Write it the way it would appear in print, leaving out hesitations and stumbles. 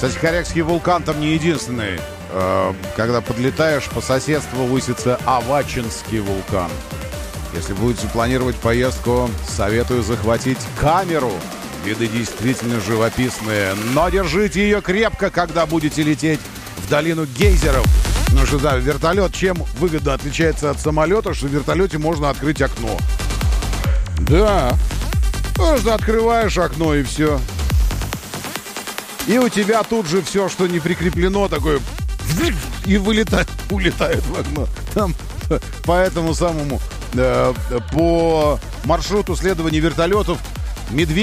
Кстати, Корякский вулкан там не единственный. Когда подлетаешь, по соседству высится Авачинский вулкан. Если будете планировать поездку, советую захватить камеру. Виды действительно живописные. Но держите ее крепко, когда будете лететь в долину гейзеров. Ну что, да, вертолет чем выгодно отличается от самолета, что в вертолете можно открыть окно. Да, просто открываешь окно и все. И у тебя тут же все, что не прикреплено, такое и улетает в окно. Там по этому самому, по маршруту следования вертолетов медведь